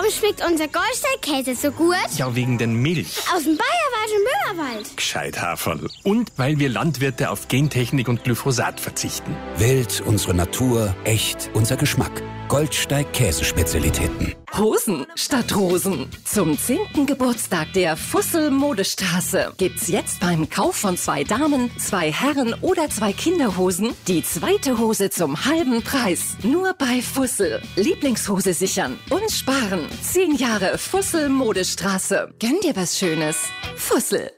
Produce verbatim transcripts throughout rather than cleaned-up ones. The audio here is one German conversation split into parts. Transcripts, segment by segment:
schmeckt unser Goldsteig-Käse so gut? Ja, wegen den Milch. Aus dem Bayerischen Böhmerwald. Gescheit, Haferl. Und weil wir Landwirte auf Gentechnik und Glyphosat verzichten. Wählt unsere Natur, echt unser Geschmack. Goldsteig-Käsespezialitäten. Hosen statt Rosen. Zum zehnten Geburtstag der Fussel Modestraße gibt's jetzt beim Kauf von zwei Damen, zwei Herren oder zwei Kinderhosen die zweite Hose zum halben Preis. Nur bei Fussel. Lieblingshose sichern und sparen. Zehn Jahre Fussel Modestraße. Gönn dir was Schönes. Fussel.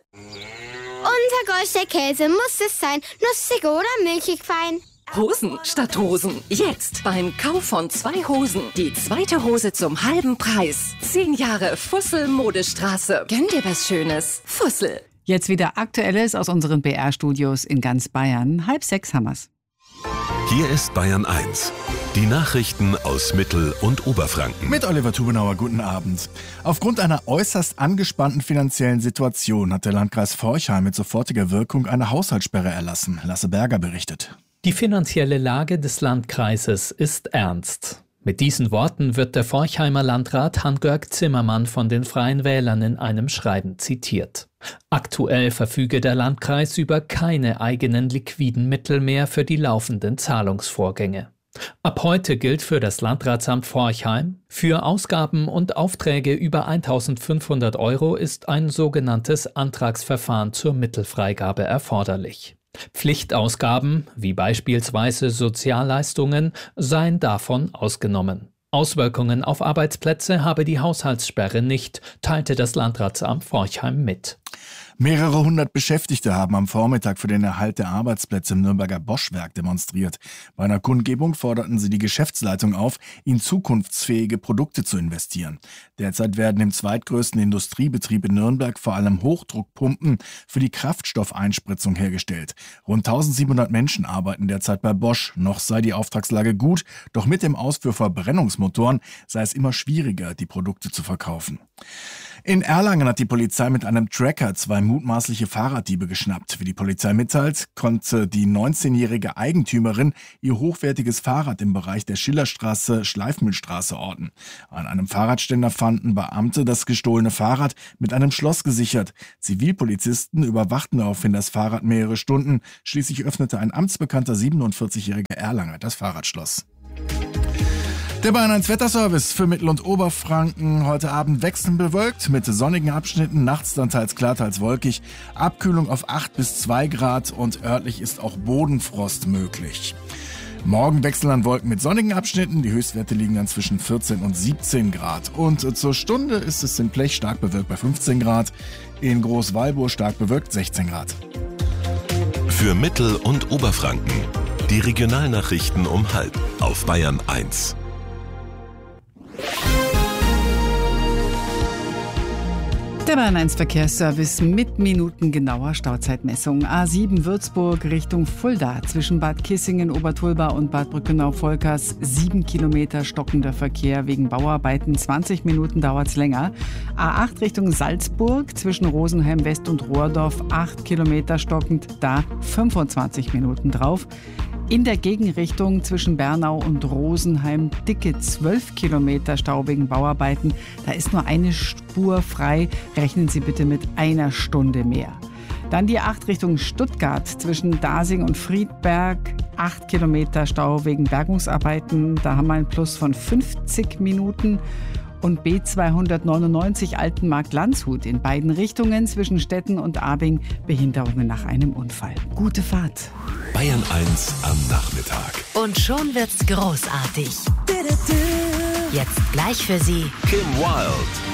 Unser Goldsteig-Käse muss es sein. Nussig oder milchig fein. Hosen statt Rosen. Jetzt beim Kauf von zwei Hosen die zweite Hose zum halben Preis. Zehn Jahre Fussel Modestraße. Gönn dir was Schönes. Fussel. Jetzt wieder Aktuelles aus unseren B R-Studios in ganz Bayern. Halb sechs haben wir's. Hier ist Bayern eins. Die Nachrichten aus Mittel- und Oberfranken. Mit Oliver Tubenauer, guten Abend. Aufgrund einer äußerst angespannten finanziellen Situation hat der Landkreis Forchheim mit sofortiger Wirkung eine Haushaltssperre erlassen. Lasse Berger berichtet. Die finanzielle Lage des Landkreises ist ernst. Mit diesen Worten wird der Forchheimer Landrat Hans-Georg Zimmermann von den Freien Wählern in einem Schreiben zitiert. Aktuell verfüge der Landkreis über keine eigenen liquiden Mittel mehr für die laufenden Zahlungsvorgänge. Ab heute gilt für das Landratsamt Forchheim: Für Ausgaben und Aufträge über eintausendfünfhundert Euro ist ein sogenanntes Antragsverfahren zur Mittelfreigabe erforderlich. Pflichtausgaben, wie beispielsweise Sozialleistungen, seien davon ausgenommen. Auswirkungen auf Arbeitsplätze habe die Haushaltssperre nicht, teilte das Landratsamt Forchheim mit. Mehrere hundert Beschäftigte haben am Vormittag für den Erhalt der Arbeitsplätze im Nürnberger Bosch-Werk demonstriert. Bei einer Kundgebung forderten sie die Geschäftsleitung auf, in zukunftsfähige Produkte zu investieren. Derzeit werden im zweitgrößten Industriebetrieb in Nürnberg vor allem Hochdruckpumpen für die Kraftstoffeinspritzung hergestellt. Rund tausendsiebenhundert Menschen arbeiten derzeit bei Bosch. Noch sei die Auftragslage gut, doch mit dem Aus für Verbrennungsmotoren sei es immer schwieriger, die Produkte zu verkaufen. In Erlangen hat die Polizei mit einem Tracker zwei mutmaßliche Fahrraddiebe geschnappt. Wie die Polizei mitteilt, konnte die neunzehnjährige Eigentümerin ihr hochwertiges Fahrrad im Bereich der Schillerstraße, Schleifmühlstraße orten. An einem Fahrradständer fanden Beamte das gestohlene Fahrrad mit einem Schloss gesichert. Zivilpolizisten überwachten daraufhin das Fahrrad mehrere Stunden. Schließlich öffnete ein amtsbekannter siebenundvierzigjähriger Erlanger das Fahrradschloss. Der Bayern eins Wetterservice für Mittel- und Oberfranken. Heute Abend wechselnd bewölkt mit sonnigen Abschnitten, nachts dann teils klar, teils wolkig. Abkühlung auf acht bis zwei Grad und örtlich ist auch Bodenfrost möglich. Morgen wechseln dann Wolken mit sonnigen Abschnitten. Die Höchstwerte liegen dann zwischen vierzehn und siebzehn Grad. Und zur Stunde ist es in Blech stark bewölkt bei fünfzehn Grad. In Großwallburg stark bewölkt sechzehn Grad. Für Mittel- und Oberfranken. Die Regionalnachrichten um halb auf Bayern eins. Der Bayern eins Verkehrsservice mit minutengenauer Stauzeitmessung. A sieben Würzburg Richtung Fulda zwischen Bad Kissingen, Obertulba und Bad Brückenau-Volkers. Sieben Kilometer stockender Verkehr wegen Bauarbeiten. zwanzig Minuten dauert's länger. A acht Richtung Salzburg zwischen Rosenheim West und Rohrdorf. acht Kilometer stockend, da fünfundzwanzig Minuten drauf. In der Gegenrichtung zwischen Bernau und Rosenheim dicke zwölf Kilometer Stau wegen Bauarbeiten. Da ist nur eine Spur frei. Rechnen Sie bitte mit einer Stunde mehr. Dann die acht Richtung Stuttgart zwischen Dasing und Friedberg. acht Kilometer Stau wegen Bergungsarbeiten. Da haben wir einen Plus von fünfzig Minuten. Und B zweihundertneunundneunzig Altenmarkt-Landshut in beiden Richtungen zwischen Stetten und Abing Behinderungen nach einem Unfall. Gute Fahrt. Bayern eins am Nachmittag. Und schon wird's großartig. Jetzt gleich für Sie Kim Wilde.